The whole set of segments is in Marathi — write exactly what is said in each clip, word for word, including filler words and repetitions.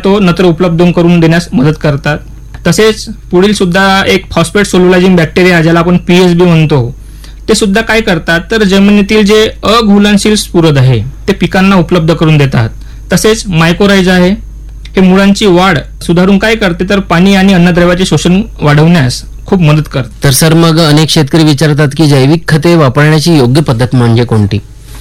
तो नत्र उपलब्ध करून देण्यास मदत करतात. तसेच पुढील सुद्धा एक फॉस्फेट सोल्युलायझिंग बॅक्टेरिया ज्याला आपण पीएसबी म्हणतो, ते सुद्धा काय करतात तर जमिनीतील जे अघुलनशील स्फुरद आहे ते पिकांना उपलब्ध करून देतात. तसेच मायकोरायझा आहे, हे मुळांची वाढ सुधारून काय करते तर पाणी आणि अन्नद्रव्याचे शोषण वाढवण्यास खूप मदत करते. तर सर मग अनेक शेतकरी विचारतात की जैविक खते वापरण्याची योग्य पद्धत म्हणजे कोणती?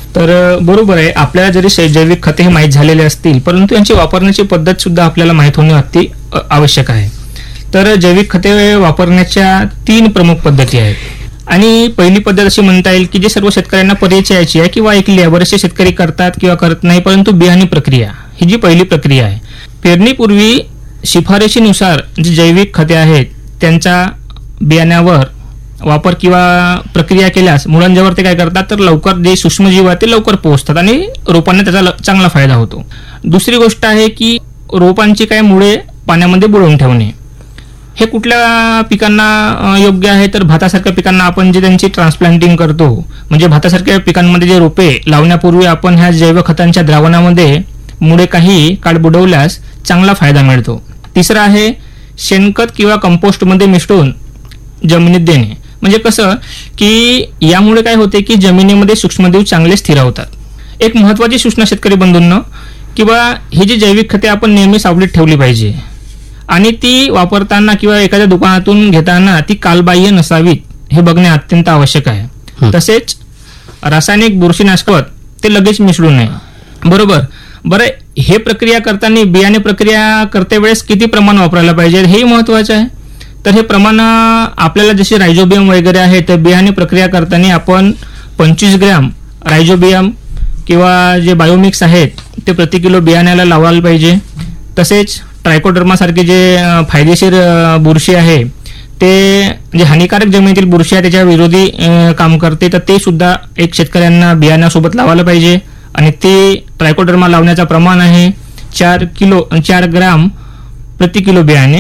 तर बरोबर आहे, आपल्याला जरी जैविक खते हे माहीत झालेले असतील परंतु यांची वापरण्याची पद्धत सुद्धा आपल्याला माहीत होणे अति आवश्यक आहे. तर जैविक खते वापरण्याच्या तीन प्रमुख पद्धती आहेत. आणि पहिली पद्धत अशी म्हणता येईल की जे सर्व शेतकऱ्यांना परिचयाची आहे किंवा ऐकली आहे, बरेचसे शेतकरी करतात किंवा करत नाही, परंतु बियाणे प्रक्रिया ही जी पहिली प्रक्रिया आहे. पेरणीपूर्वी शिफारशीनुसार जी जैविक खते आहेत त्यांचा बियाण्यावर वापर किंवा प्रक्रिया केल्यास मुळांजवर ते काय करतात तर लवकर जे सूक्ष्मजीव आहेत ते लवकर पोहोचतात आणि रोपांना त्याचा चांगला फायदा होतो. दुसरी गोष्ट आहे की रोपांची काय मुळे पाण्यामध्ये बुडवून ठेवणे. हे कुठल्या पिकांना योग्य आहे तर भातासारख्या पिकांना आपण जे त्यांची ट्रान्सप्लांटिंग करतो, म्हणजे भातासारख्या पिकांमध्ये जे रोपे लावण्यापूर्वी आपण ह्या जैव खतांच्या द्रावणामध्ये मुळे काही काळ बुडवल्यास चांगला फायदा मिळतो. तिसरं आहे शेणखत किंवा कंपोस्टमध्ये मिसळून जमिनीत देणे. म्हणजे कसं की यामुळे काय होते की जमिनीमध्ये सूक्ष्मजीव चांगले स्थिरावतात. एक महत्त्वाची सूचना शेतकरी बंधूंनो किंवा ही जी जैविक खते आपण नेहमी सावलीत ठेवली पाहिजे आणि ती वापरताना किंवा एखाद्या दुकानातून घेताना ती कालबाह्य नसावीत हे बघणे अत्यंत आवश्यक आहे. तसेच रासायनिक बुरशीनाशक ते लगेच मिसळू नये. बरोबर. बरं, हे प्रक्रिया करताना बियाणे प्रक्रिया करते वेळेस किती प्रमाण वापरायला पाहिजे हेही महत्वाचं आहे. तर हे प्रमाण आपल्याला जसे रायझोबियम वगैरे आहे तर बियाणे प्रक्रिया करताना आपण पंचवीस ग्रॅम रायझोबियम किंवा जे बायोमिक्स आहेत ते प्रति किलो बियाण्याला लावायला पाहिजे. तसेच ट्रायकोडर्मासारखे जे फायदेशीर बुरशी आहे ते जे हानिकारक जमिनीतील बुरशी आहे त्याच्या विरोधी काम करते, तर ते सुद्धा एक शेतकऱ्यांना बियाण्यासोबत लावायला पाहिजे. आणि ते ट्रायकोडर्मा लावण्याचं प्रमाण आहे चार किलो चार ग्राम प्रति किलो बियाणे.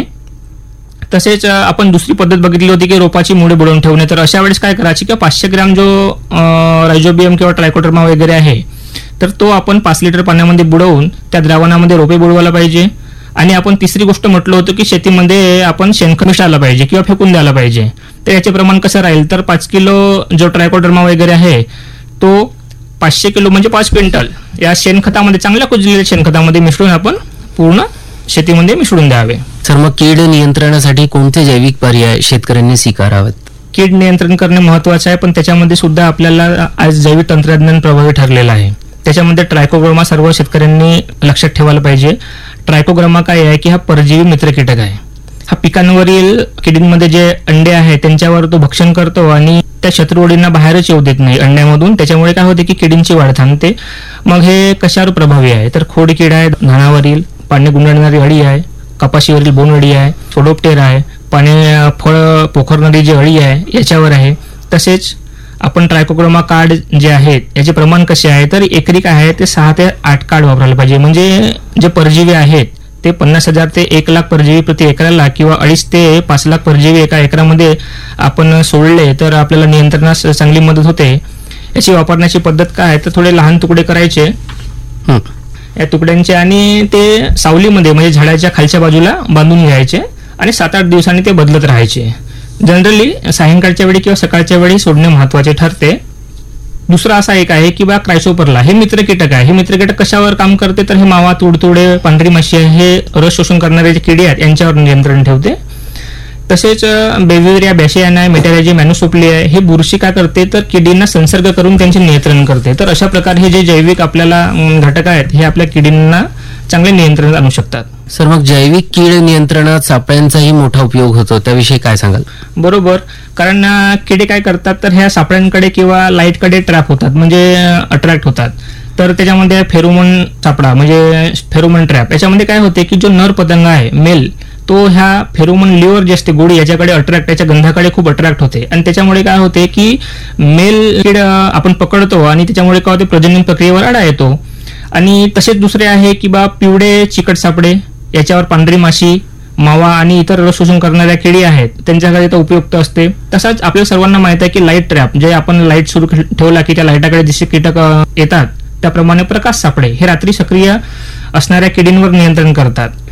तसेच आपण दुसरी पद्धत बघितली होती की रोपाची मुळे बुडवून ठेवणे. तर अशा वेळेस काय करायची की पाचशे ग्रॅम जो रायझोबियम किंवा ट्रायकोडर्मा वगैरे आहे तर तो आपण पाच लिटर पाण्यामध्ये बुडवून त्या द्रावणामध्ये रोपे बुडवायला पाहिजे. आणि आपण तिसरी गोष्ट म्हटलं होतं की शेतीमध्ये आपण शेणखत मिसळायला पाहिजे किंवा फेकून द्यायला पाहिजे. तर याचे प्रमाण कसं राहील तर पाच किलो जो ट्रायकोडर्मा वगैरे आहे तो पाचशे किलो म्हणजे पाच क्विंटल या शेणखतामध्ये चांगल्या कुजलेल्या शेणखतामध्ये मिसळून आपण पूर्ण शेतीमध्ये मिसळून द्यावे. सर मग कीड नियंत्रणासाठी कोणते जैविक पर्याय शेतकऱ्यांनी स्वीकारावेत? कीड नियंत्रण करणे महत्वाचे आहे, पण त्याच्यामध्ये सुद्धा आपल्याला आज जैविक तंत्रज्ञान प्रभावी ठरलेलं आहे. त्याच्यामध्ये ट्रायकोग्रामा सर्व शेतकऱ्यांनी लक्षात ठेवायला पाहिजे. ट्रायकोग्रामा काय आहे की हा परजीवी मित्र कीटक आहे. हा पिकांवरील किडींमध्ये जे अंडे आहेत त्यांच्यावर तो भक्षण करतो आणि त्या शत्रुवडींना बाहेरच येऊ देत नाही अंड्यामधून. त्याच्यामुळे काय होते की किडींची वाढ थांबते. मग हे कशावर प्रभावी आहे तर खोड कीड आहे, धानावरील पाणी गुंडाळणारी अळी आहे, कपाशीवरील बोंडअळी आहे, सोडोप्टेरा आहे, पाणी फळ पोखरणारी जी अळी आहे याच्यावर आहे. तसेच आपण ट्रायकोग्रामा कार्ड जे आहेत याचे प्रमाण कसे आहे तर एकरी काय आहे ते सहा ते आठ कार्ड वापरायला पाहिजे. म्हणजे जे परजीवी आहेत ते पन्नास हजार ते एक लाख परजीवी प्रति एकराला किंवा अडीच ते पाच लाख परजीवी एका एकरामध्ये आपण सोडले तर आपल्याला नियंत्रणास चांगली मदत होते. याची वापरण्याची पद्धत काय आहे तर थोडे लहान तुकडे करायचे या तुकड्यांचे आणि ते सावलीमध्ये म्हणजे झाडाच्या खालच्या बाजूला बांधून घ्यायचे आणि सात आठ दिवसांनी ते बदलत राहायचे. जनरली सायंकाळच्या वेळी किंवा सकाळच्या वेळी सोडणे महत्वाचे ठरते. दुसरा असा एक आहे की बा क्रायसोपरला हे मित्र कीटक आहे. हे मित्र कीटक कशावर काम करते तर हे मावा, तुडतुडे, पांढरी माशी हे रस शोषण करणारे जे किडे आहेत यांच्यावर नियंत्रण ठेवते. तसेच बेविरिया बॅशियाना, मेटॅरिया मॅनुसोप्ली आहे हे बुरशी काय करते तर किडींना संसर्ग करून त्यांचे नियंत्रण करते. तर अशा प्रकारे हे जे जैविक आपल्याला घटक आहेत हे आपल्या किडींना चांगले नियंत्रण आणू शकतात. सर मग जैविक कीड नियंत्रणात सापळ्यांचाही मोठा उपयोग होतो, त्याविषयी काय सांगाल? बरोबर. कारण किडे काय करतात तर ह्या सापळ्यांकडे किंवा लाईटकडे ट्रॅप होतात म्हणजे अट्रॅक्ट होतात. तर त्याच्यामध्ये फेरोमोन सापळा म्हणजे फेरोमोन ट्रॅप याच्यामध्ये काय होते की जो नर पतंग आहे मेल तो ह्या फेरोमोन लिव्हर जे असते गोडी याच्याकडे अट्रॅक्ट त्याच्या गंधाकडे खूप अट्रॅक्ट होते आणि त्याच्यामुळे काय होते की मेल कीड आपण पकडतो आणि त्याच्यामुळे काय होते प्रजनन प्रक्रियेवर अडा येतो. आणि तसेच दुसरे आहे की बा पिवळे चिकट सापडे याच्यावर पांढरी माशी, मावा आणि इतर रस शोषण करणाऱ्या किडी आहेत त्यांच्याकडे तो उपयुक्त असते. तसाच आपल्या सर्वांना माहित आहे की लाईट ट्रॅप जे आपण लाईट सुरू ठेवला की त्या लाईटाकडे जसे कीटक येतात त्याप्रमाणे प्रकाश सापडे हे रात्री सक्रिय असणाऱ्या किडींवर नियंत्रण करतात.